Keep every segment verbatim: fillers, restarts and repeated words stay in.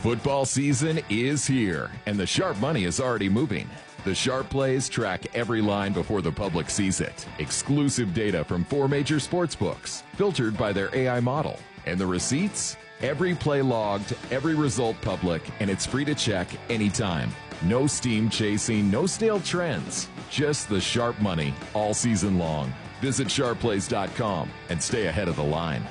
Football season is here, and the sharp money is already moving. The Sharp Plays track every line before the public sees it. Exclusive data from four major sports books, filtered by their A I model. And the receipts? Every play logged, every result public, and it's free to check anytime. No steam chasing, no stale trends. Just the sharp money all season long. Visit sharp plays dot com and stay ahead of the line.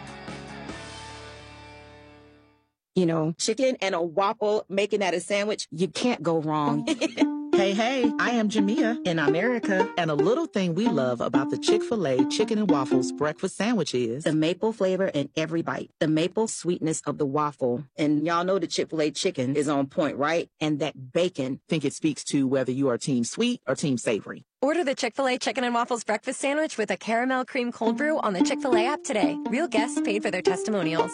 You know, chicken and a waffle, making that a sandwich, you can't go wrong. Hey, hey, I am Jamia in America, and a little thing we love about the Chick-fil-A Chicken and Waffles breakfast sandwich is the maple flavor in every bite, the maple sweetness of the waffle. And y'all know the Chick-fil-A chicken is on point, right? And that bacon. I think it speaks to whether you are team sweet or team savory. Order the Chick-fil-A Chicken and Waffles breakfast sandwich with a caramel cream cold brew on the Chick-fil-A app today. Real guests paid for their testimonials.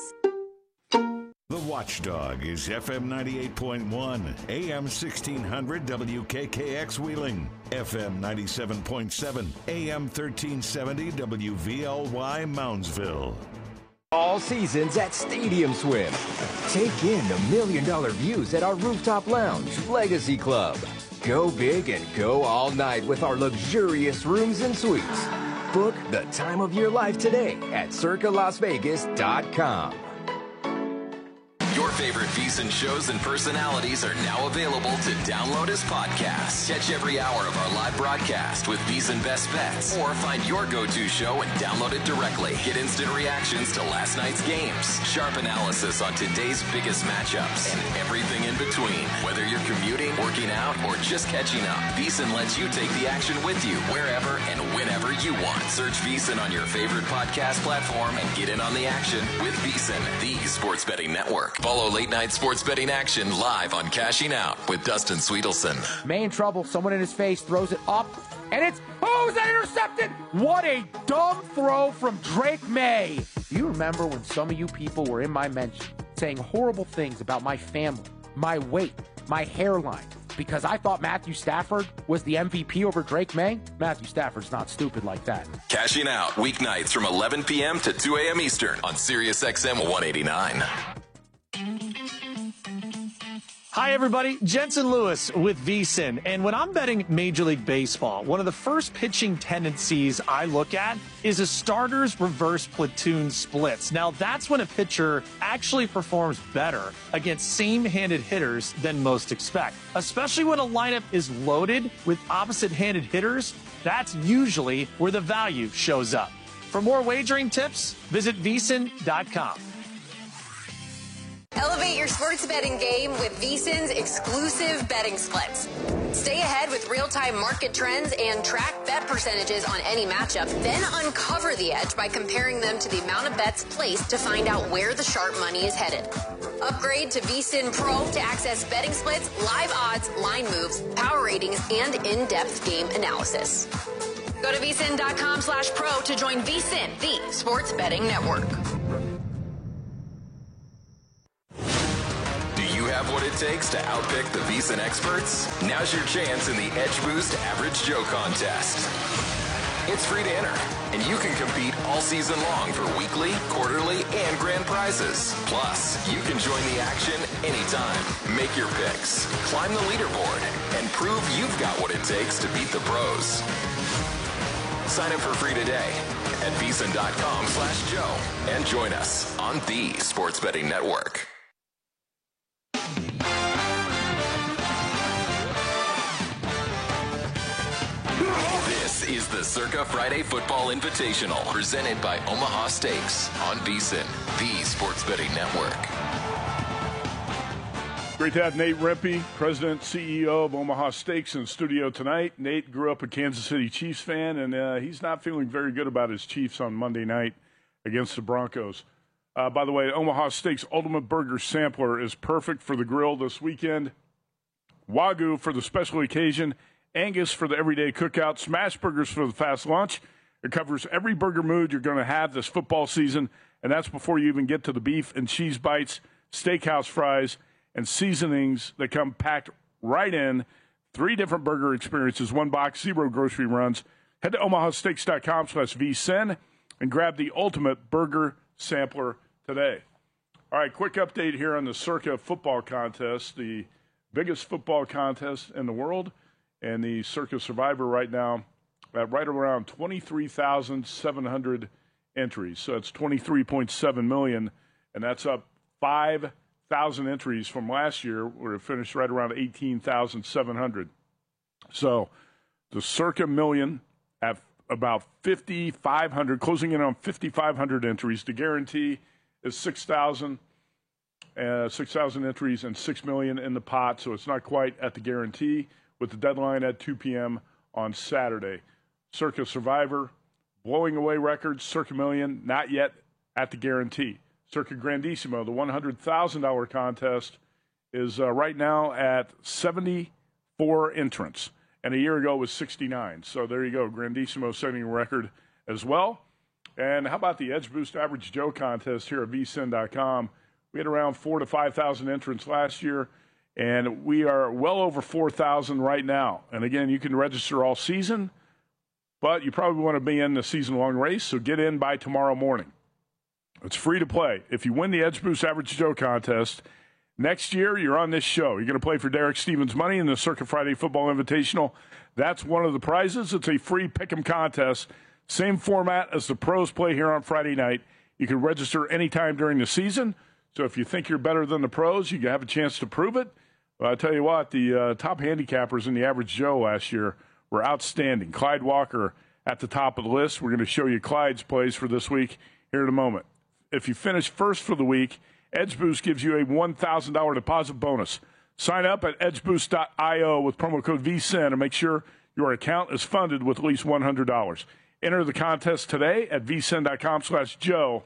The Watchdog is F M ninety-eight point one, A M sixteen hundred W K K X Wheeling, F M ninety-seven point seven, A M thirteen seventy W V L Y Moundsville. All seasons at Stadium Swim. Take in the million dollar views at our rooftop lounge, Legacy Club. Go big and go all night with our luxurious rooms and suites. Book the time of your life today at circa las vegas dot com. Your favorite VSiN shows and personalities are now available to download as podcasts. Catch every hour of our live broadcast with VSiN Best Bets, or find your go-to show and download it directly. Get instant reactions to last night's games, sharp analysis on today's biggest matchups, and everything in between. Whether you're commuting, working out, or just catching up, VSiN lets you take the action with you wherever and whenever you want. Search VSiN on your favorite podcast platform and get in on the action with VSiN, the sports betting network. Follow late night sports betting action live on Cashing Out with Dustin Sweetelson. May in trouble, someone in his face throws it up, and it's, oh, is that intercepted? What a dumb throw from Drake May. Do you remember when some of you people were in my mention saying horrible things about my family, my weight, my hairline, because I thought Matthew Stafford was the M V P over Drake May? Matthew Stafford's not stupid like that. Cashing Out, weeknights from eleven p.m. to two a.m. Eastern on Sirius X M one eighty-nine. Hi, everybody. Jensen Lewis with VSiN. And when I'm betting Major League Baseball, one of the first pitching tendencies I look at is a starter's reverse platoon splits. Now, that's when a pitcher actually performs better against same-handed hitters than most expect. Especially when a lineup is loaded with opposite-handed hitters, that's usually where the value shows up. For more wagering tips, visit V S I N dot com. Elevate your sports betting game with VSiN's exclusive betting splits. Stay ahead with real-time market trends and track bet percentages on any matchup. Then uncover the edge by comparing them to the amount of bets placed to find out where the sharp money is headed. Upgrade to VSiN Pro to access betting splits, live odds, line moves, power ratings, and in-depth game analysis. Go to V S I N dot com slash pro to join VSiN, the sports betting network. Have what it takes to outpick the VSiN experts? Now's your chance in the Edge Boost Average Joe contest. It's free to enter, and you can compete all season long for weekly, quarterly, and grand prizes. Plus, you can join the action anytime. Make your picks, climb the leaderboard, and prove you've got what it takes to beat the pros. Sign up for free today at V S I N dot com slash Joe and join us on the Sports Betting Network. This is the Circa Friday Football Invitational, presented by Omaha Steaks on VSiN, the sports betting network. Great to have Nate Rempe, President, C E O of Omaha Steaks, in the studio tonight. Nate grew up a Kansas City Chiefs fan, and uh, he's not feeling very good about his Chiefs on Monday night against the Broncos. Uh, by the way, Omaha Steaks Ultimate Burger Sampler is perfect for the grill this weekend. Wagyu for the special occasion. Angus for the everyday cookout, smash burgers for the fast lunch. It covers every burger mood you're going to have this football season, and that's before you even get to the beef and cheese bites, steakhouse fries, and seasonings that come packed right in. Three different burger experiences, one box, zero grocery runs. Head to omaha steaks dot com slash V S I N and grab the ultimate burger sampler today. All right, quick update here on the Circa football contest, the biggest football contest in the world, and the Circa Survivor right now at right around twenty-three thousand seven hundred entries. So it's twenty-three point seven million, and that's up five thousand entries from last year, where it finished right around eighteen thousand seven hundred. So the Circa Million at about fifty-five hundred, closing in on fifty-five hundred entries. The guarantee is six thousand, uh, six thousand entries and six million in the pot, so it's not quite at the guarantee, with the deadline at two p.m. on Saturday. Circa Survivor, blowing away records. Circa Million, not yet at the guarantee. Circa Grandissimo, the one hundred thousand dollars contest, is uh, right now at seventy-four entrants, and a year ago it was sixty-nine. So there you go, Grandissimo setting a record as well. And how about the Edge Boost Average Joe contest here at V S I N dot com? We had around four to five thousand entrants last year, and we are well over four thousand right now. And again, you can register all season, but you probably want to be in the season-long race, so get in by tomorrow morning. It's free to play. If you win the Edge Boost Average Joe contest, next year you're on this show. You're going to play for Derek Stevens money in the Circa Friday Football Invitational. That's one of the prizes. It's a free pick'em contest. Same format as the pros play here on Friday night. You can register anytime during the season. So if you think you're better than the pros, you can have a chance to prove it. Well, I tell you what, the uh, top handicappers in the Average Joe last year were outstanding. Clyde Walker at the top of the list. We're going to show you Clyde's plays for this week here in a moment. If you finish first for the week, Edge Boost gives you a one thousand dollars deposit bonus. Sign up at edge boost dot io with promo code V S I N and make sure your account is funded with at least one hundred dollars. Enter the contest today at V S I N dot com slash Joe,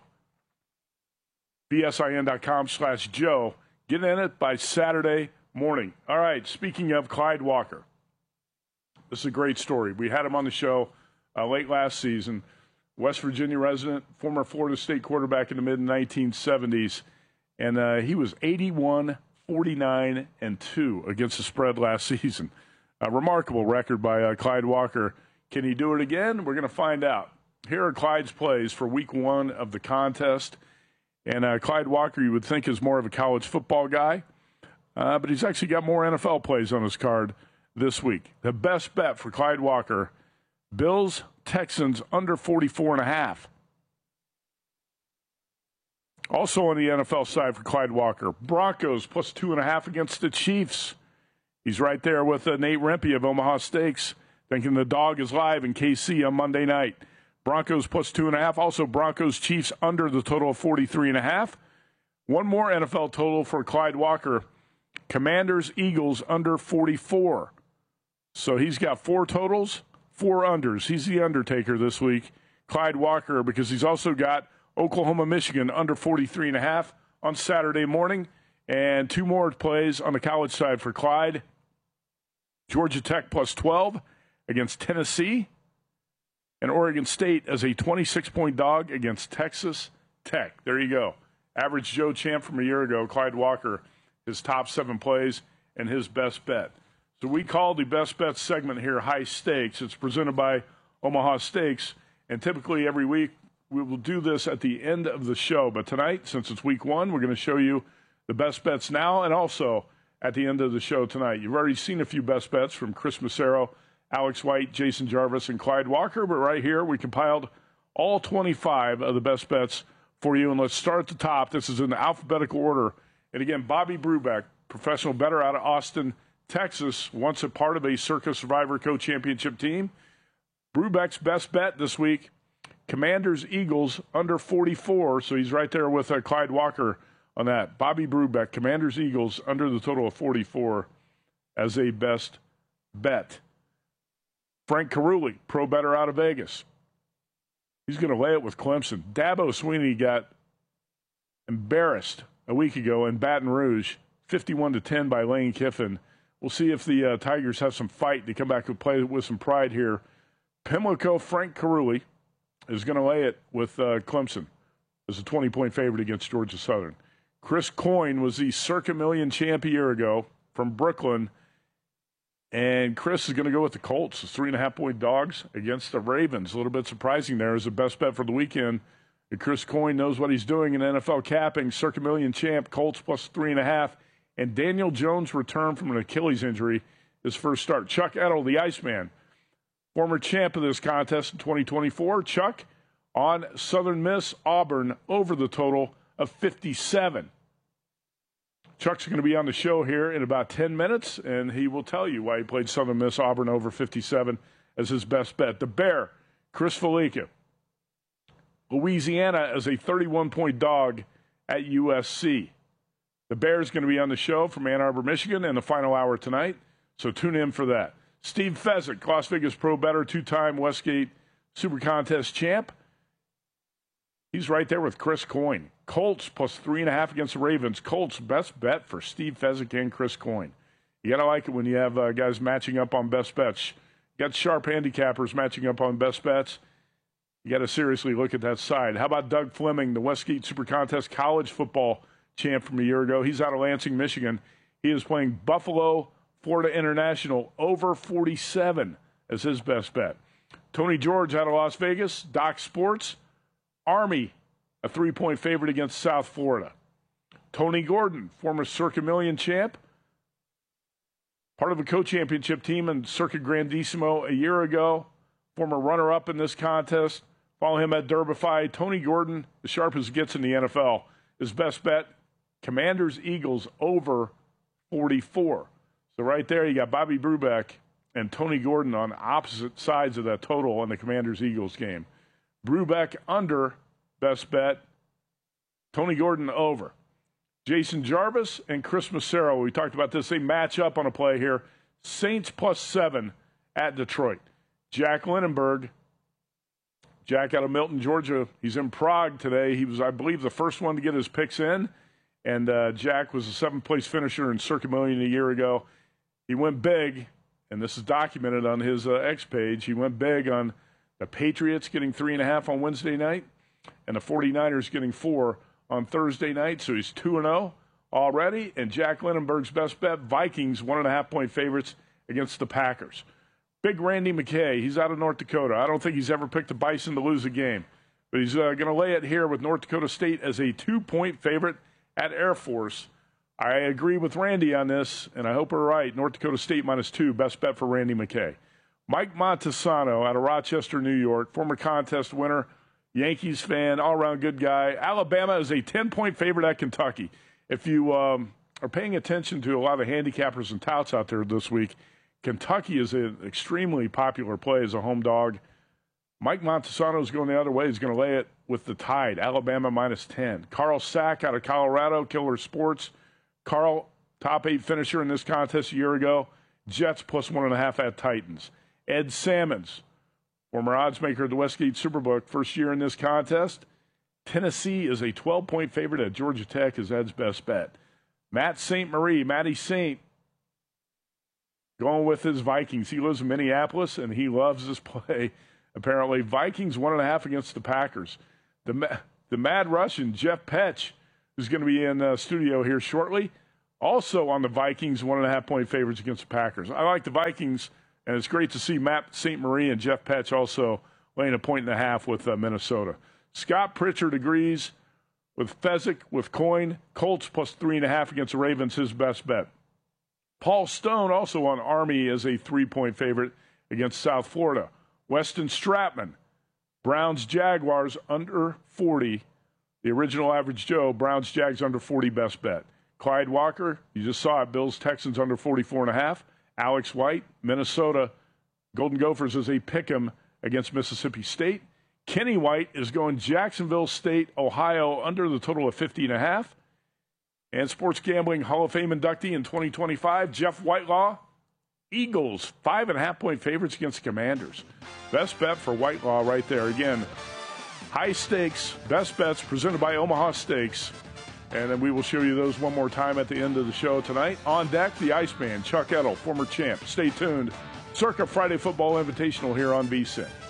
V S I N dot com slash Joe. Get in it by Saturday morning. All right, speaking of Clyde Walker, this is a great story. We had him on the show uh, late last season. West Virginia resident, former Florida State quarterback in the mid nineteen seventies, and uh, he was eighty-one, forty-nine, and two against the spread last season. A remarkable record by uh, Clyde Walker. Can he do it again? We're going to find out. Here are Clyde's plays for week one of the contest. And uh, Clyde Walker, you would think, is more of a college football guy, uh, but he's actually got more N F L plays on his card this week. The best bet for Clyde Walker, Bills, Texans, under forty-four and a half. Also on the N F L side for Clyde Walker, Broncos plus two and a half against the Chiefs. He's right there with uh, Nate Rempe of Omaha Steaks, thinking the dog is live in K C on Monday night. Broncos plus two and a half. Also Broncos Chiefs under the total of forty-three and a half. One more N F L total for Clyde Walker. Commanders Eagles under forty-four. So he's got four totals, four unders. He's the undertaker this week, Clyde Walker, because he's also got Oklahoma Michigan under forty-three and a half on Saturday morning, and two more plays on the college side for Clyde. Georgia Tech plus twelve against Tennessee, and Oregon State as a twenty-six point dog against Texas Tech. There you go. Average Joe champ from a year ago, Clyde Walker, his top seven plays and his best bet. So we call the best bet segment here High Stakes. It's presented by Omaha Steaks, and typically every week we will do this at the end of the show. But tonight, since it's week one, we're going to show you the best bets now and also at the end of the show tonight. You've already seen a few best bets from Chris Massaro, Alex White, Jason Jarvis, and Clyde Walker. But right here, we compiled all twenty-five of the best bets for you. And let's start at the top. This is in alphabetical order. And again, Bobby Brubeck, professional bettor out of Austin, Texas, once a part of a Circa Survivor Co-Championship team. Brubeck's best bet this week, Commanders Eagles under forty-four. So he's right there with uh, Clyde Walker on that. Bobby Brubeck, Commanders Eagles under the total of forty-four as a best bet. Frank Caruli, pro bettor out of Vegas. He's going to lay it with Clemson. Dabo Swinney got embarrassed a week ago in Baton Rouge, fifty-one to ten by Lane Kiffin. We'll see if the uh, Tigers have some fight to come back and play with some pride here. Pimlico Frank Caruli is going to lay it with uh, Clemson as a twenty point favorite against Georgia Southern. Chris Coyne was the Circa Million champ a year ago from Brooklyn, and Chris is going to go with the Colts, the three and a half point dogs against the Ravens. A little bit surprising there as the best bet for the weekend And Chris Coyne knows what he's doing in N F L capping. Circa Million champ, Colts plus three and a half. And Daniel Jones returned from an Achilles injury, his first start. Chuck Edel, the Iceman, former champ of this contest in twenty twenty-four. Chuck on Southern Miss, Auburn, over the total of fifty-seven. Chuck's going to be on the show here in about ten minutes, and he will tell you why he played Southern Miss, Auburn over fifty-seven as his best bet. The Bear, Chris Felica, Louisiana as a thirty-one point dog at U S C. The Bear's going to be on the show from Ann Arbor, Michigan in the final hour tonight, so tune in for that. Steve Fezzik, Las Vegas Pro Bettor, two-time Westgate Super Contest champ. He's right there with Chris Coyne. Colts plus three and a half against the Ravens. Colts, best bet for Steve Fezzik and Chris Coyne. You got to like it when you have uh, guys matching up on best bets. You got sharp handicappers matching up on best bets. You got to seriously look at that side. How about Doug Fleming, the Westgate Super Contest college football champ from a year ago? He's out of Lansing, Michigan. He is playing Buffalo, Florida International, over forty-seven as his best bet. Tony George out of Las Vegas, Doc Sports, Army, a three-point favorite against South Florida. Tony Gordon, former Circa Million champ, part of a co-championship team in Circa Grandissimo a year ago, former runner-up in this contest. Follow him at Derbify. Tony Gordon, the sharpest gets in the N F L. His best bet, Commanders Eagles over forty-four. So right there, you got Bobby Brubeck and Tony Gordon on opposite sides of that total in the Commanders Eagles game. Brubeck under, best bet. Tony Gordon over. Jason Jarvis and Chris Massero, we talked about this. They match up on a play here. Saints plus seven at Detroit. Jack Lindenberg, Jack out of Milton, Georgia. He's in Prague today. He was, I believe, the first one to get his picks in. And uh, Jack was a seventh-place finisher in Circa Million a year ago. He went big, and this is documented on his uh, X page. He went big on the Patriots getting three and a half on Wednesday night and the 49ers getting four on Thursday night. So he's two and oh already. And Jack Lindenberg's best bet, Vikings, one and a half point favorites against the Packers. Big Randy McKay, he's out of North Dakota. I don't think he's ever picked a Bison to lose a game. But he's uh, going to lay it here with North Dakota State as a two-point favorite at Air Force. I agree with Randy on this, and I hope we're right. North Dakota State minus two, best bet for Randy McKay. Mike Montesano out of Rochester, New York, former contest winner, Yankees fan, all-around good guy. Alabama is a ten-point favorite at Kentucky. If you um, are paying attention to a lot of handicappers and touts out there this week, Kentucky is an extremely popular play as a home dog. Mike Montesano is going the other way. He's going to lay it with the Tide. Alabama minus ten. Carl Sack out of Colorado, Killer Sports. Carl, top eight finisher in this contest a year ago. Jets plus one and a half at Titans. Ed Salmons, former oddsmaker of the Westgate Superbook, first year in this contest. Tennessee is a twelve-point favorite at Georgia Tech as Ed's best bet. Matt Saint Marie, Matty Saint, going with his Vikings. He lives in Minneapolis, and he loves this play. Apparently, Vikings one and a half against the Packers. The the Mad Russian, Jeff Petch, who's going to be in the studio here shortly, also on the Vikings one and a half point favorites against the Packers. I like the Vikings, and it's great to see Matt Saint Marie and Jeff Petch also laying a point and a half with uh, Minnesota. Scott Pritchard agrees with Fezzik, with Coyne. Colts plus three and a half against the Ravens, his best bet. Paul Stone also on Army as a three-point favorite against South Florida. Weston Stratman, Browns Jaguars under forty. The original average Joe, Browns Jags under forty, best bet. Clyde Walker, you just saw it, Bills Texans under forty-four and a half. Alex White, Minnesota Golden Gophers as a pick'em against Mississippi State. Kenny White is going Jacksonville State, Ohio under the total of fifty and a half. And Sports Gambling Hall of Fame inductee in twenty twenty-five, Jeff Whitelaw, Eagles, five and a half point favorites against the Commanders. Best bet for Whitelaw right there. Again, high stakes, best bets presented by Omaha Steaks. And then we will show you those one more time at the end of the show tonight. On deck, the Iceman, Chuck Edel, former champ. Stay tuned. Circa Friday Football Invitational here on V S I N.